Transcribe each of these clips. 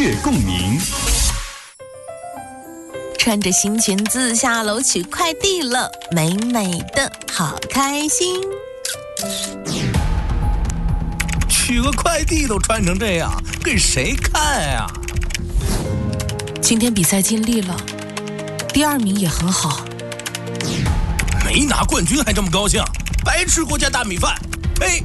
乐共鸣。 穿着新裙子下楼取快递了，美美的，好开心。 取个快递都穿成这样，给谁看呀？ 今天比赛尽力了，第2名也很好。 没拿冠军还这么高兴，白吃国家大米饭！呸！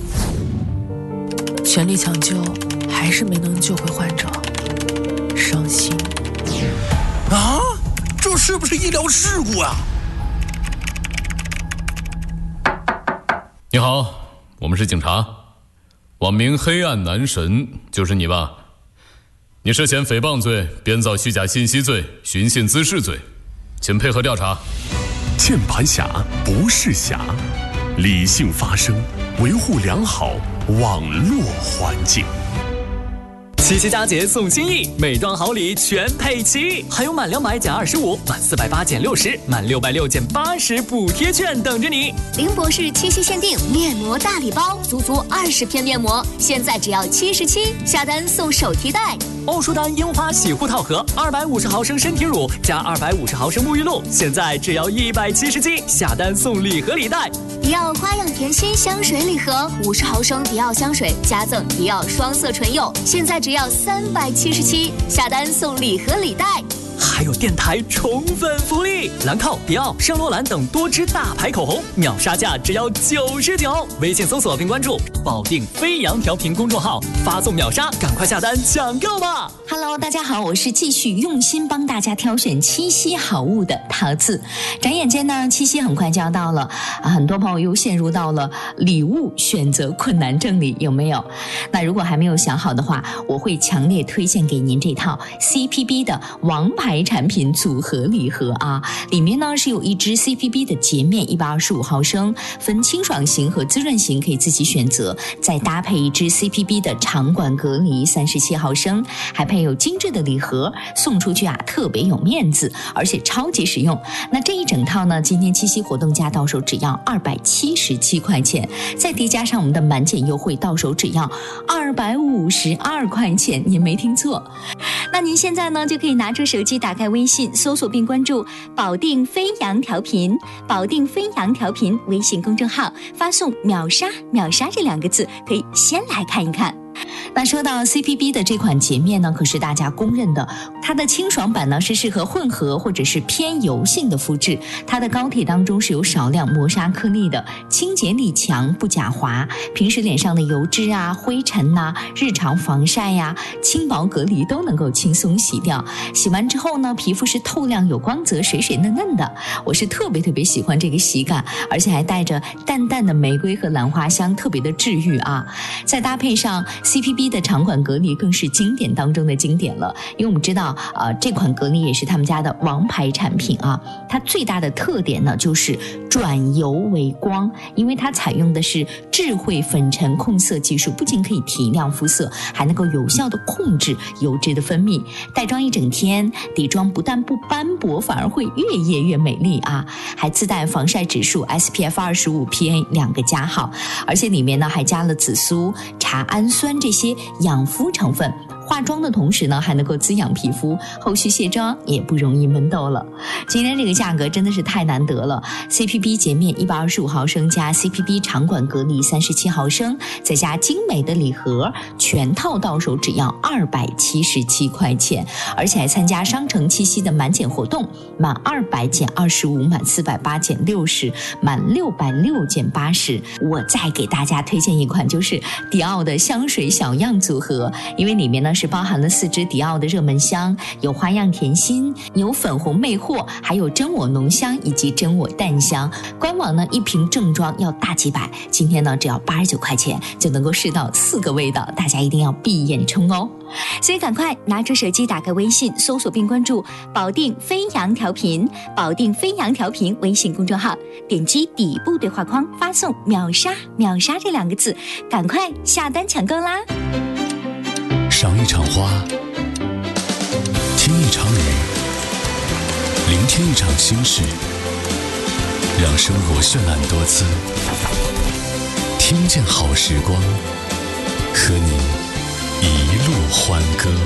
全力抢救，还是没能救回患者，伤心。 啊，这是不是医疗事故啊？ 你好，我们是警察，网名黑暗男神，就是你吧？你涉嫌诽谤罪、编造虚假信息罪、寻衅滋事罪，请配合调查。 键盘侠不是侠，理性发声，维护良好网络环境。 七夕佳节送心意，美妆好礼全配齐，还有满200减25，满480减60，满660减80补贴券等着你。 林博士七夕限定面膜大礼包，足足20片面膜，现在只要77，下单送手提袋。 欧舒丹樱花洗护套盒，250毫升身体乳加250毫升沐浴露，现在只要177，下单送礼盒礼袋。 迪奥花样甜心香水礼盒，50毫升迪奥香水加赠迪奥双色唇釉，现在只要377，下单送礼盒礼袋。 还有电台宠粉福利，兰蔻、迪奥、圣罗兰等多支大牌口红，秒杀价只要99。微信搜索并关注保定飞扬调频公众号，发送秒杀，赶快下单抢购吧。 Hello， 大家好，我是继续用心帮大家挑选七夕好物的桃子。转眼间呢，七夕很快就要到了，很多朋友又陷入到了礼物选择困难症里，有没有？那如果还没有想好的话，我会强烈推荐给您这套 CPB 的王牌产品组合礼盒啊，里面呢是有一支 CPB 的洁面125毫升，分清爽型和滋润型可以自己选择，再搭配一支 CPB 的长管隔离37毫升，还配有精致的礼盒，送出去啊特别有面子，而且超级实用。那这一整套呢，今天七夕活动价到手只要277块钱，再叠加上我们的满减优惠，到手只要252块钱，您没听错。那您现在呢就可以拿出手机，打开微信，搜索并关注保定飞扬调频，保定飞扬调频微信公众号，发送秒杀秒杀这2个字，可以先来看一看。那说到 CPB 的这款洁面呢，可是大家公认的，它的清爽版呢是适合混合或者是偏油性的肤质，它的膏体当中是有少量磨砂颗粒的，清洁力强，不假滑，平时脸上的油脂啊、灰尘啊、日常防晒呀、轻薄隔离都能够轻松洗掉。洗完之后呢，皮肤是透亮有光泽，水水嫩嫩的，我是特别喜欢这个洗感，而且还带着淡淡的玫瑰和兰花香，特别的治愈啊。再搭配上 CPB 的长管隔离，更是经典当中的经典了。因为我们知道这款隔离也是他们家的王牌产品啊。它最大的特点呢就是转油为光，因为它采用的是智慧粉尘控色技术，不仅可以提亮肤色，还能够有效的控制油脂的分泌。带妆一整天，底妆不但不斑驳，反而会越夜越美丽啊！还自带防晒指数 SPF 25 PA 2个加号，而且里面呢还加了紫苏、茶氨酸这些养肤成分。化妆的同时呢，还能够滋养皮肤，后续卸妆也不容易闷痘了。今天这个价格真的是太难得了 ，CPB 洁面125毫升加 CPB 长管隔离37毫升，再加精美的礼盒，全套到手只要277块钱，而且还参加商城七夕的满减活动，满200减25，满480减60，满660减80。我再给大家推荐一款，就是迪奥的香水小样组合，因为里面呢是包含了4支迪奥的热门香，有花样甜心，有粉红魅惑，还有真我浓香以及真我淡香。官网呢一瓶正装要大几百，今天呢只要89块钱就能够试到4个味道，大家一定要闭眼冲哦。所以赶快拿出手机，打开微信，搜索并关注保定飞扬调频，保定飞扬调频微信公众号，点击底部对话框，发送秒杀秒杀这2个字，赶快下单抢购啦。 赏一场花，听一场雨，聆听一场心事，让生活绚烂多姿，听见好时光，和你一路欢歌。